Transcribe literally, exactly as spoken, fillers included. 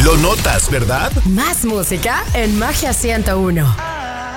Lo notas, ¿verdad? Más música en Magia ciento uno.